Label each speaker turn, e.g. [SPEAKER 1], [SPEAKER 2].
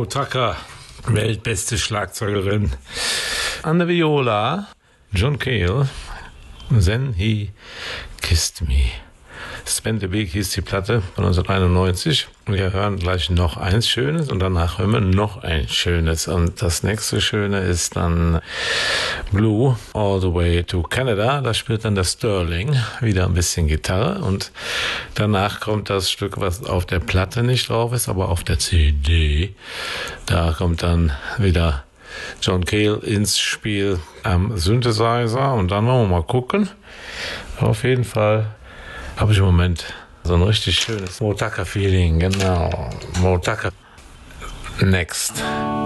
[SPEAKER 1] Tucker, weltbeste Schlagzeugerin. An der Viola, John Cale, Then He Kissed Me. Spend the Week hieß die Platte von 1991. Wir hören gleich noch eins Schönes und danach hören wir noch ein Schönes. Und das nächste Schöne ist dann Blue All the Way to Canada. Da spielt dann der Sterling wieder ein bisschen Gitarre und danach kommt das Stück, was auf der Platte nicht drauf ist, aber auf der CD. Da kommt dann wieder John Cale ins Spiel am Synthesizer und dann wollen wir mal gucken. Auf jeden Fall habe ich im Moment so ein richtig schönes Mo Tucker-Feeling, genau. Mo Tucker. Next.